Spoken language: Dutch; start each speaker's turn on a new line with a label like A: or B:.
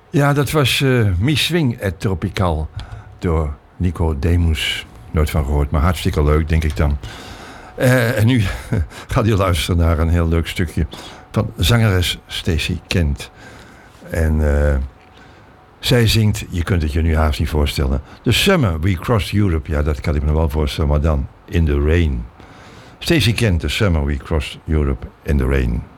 A: Ja, dat was Mi Swing et Tropical door Nico Demus. Nooit van gehoord, maar hartstikke leuk, denk ik dan. En nu gaat u luisteren naar een heel leuk stukje van zangeres Stacey Kent. En zij zingt, je kunt het je nu haast niet voorstellen, The Summer We Crossed Europe. Ja, dat kan ik me wel voorstellen, maar dan In the Rain. Stacey Kent, The Summer We Crossed Europe in the Rain.